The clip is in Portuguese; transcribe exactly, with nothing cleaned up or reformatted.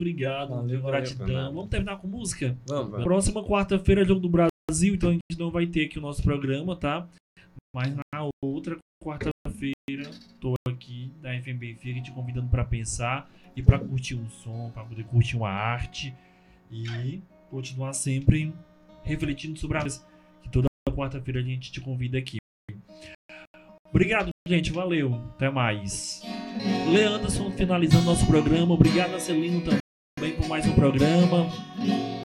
obrigado. Valeu, gratidão. valeu, Vamos terminar com música? Vamos, vamos. Próxima quarta-feira é Jogo do Brasil, então a gente não vai ter aqui o nosso programa, tá? Mas na outra quarta-feira, tô aqui da F M Benfica te convidando para pensar e para curtir um som, para poder curtir uma arte e continuar sempre refletindo sobre a coisa que toda quarta-feira a gente te convida aqui. Obrigado, gente. Valeu. Até mais. Leanderson finalizando nosso programa. Obrigado a Celino também por mais um programa.